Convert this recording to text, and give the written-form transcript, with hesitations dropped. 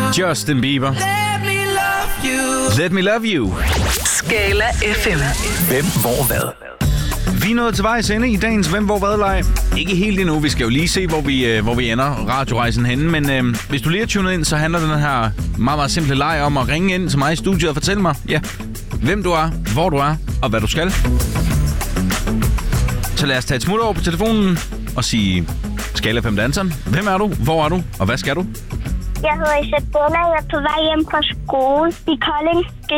Justin Bieber. Let me love you. Skala FM. Hvem, hvor, hvad? Vi er nået til vejs ende i dagens Hvem, hvor, hvad-leg. Ikke helt endnu, vi skal jo lige se, hvor vi ender radiorejsen henne. Men hvis du lige er tunet ind, så handler den her meget, meget simple leg om at ringe ind til mig i studiet og fortælle mig, hvem du er, hvor du er og hvad du skal. Så lad os tage et smut over på telefonen og sige Skala 5 danseren. Hvem er du, hvor er du og hvad skal du? Jeg hedder Isabella, jeg er på vej hjem fra skole i Kolding. Skal